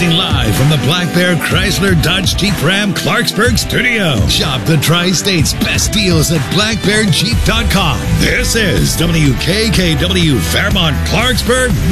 Broadcasting live from the Black Bear Chrysler Dodge Jeep Ram Clarksburg studio. Shop the Tri-State's best deals at blackbearjeep.com. This is WKKW Fairmont Clarksburg,